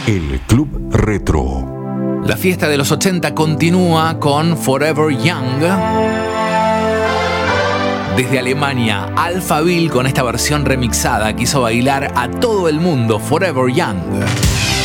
El Club Retro. La fiesta de los 80 continúa con Forever Young. Desde Alemania, Alphaville con esta versión remixada que hizo bailar a todo el mundo, Forever Young.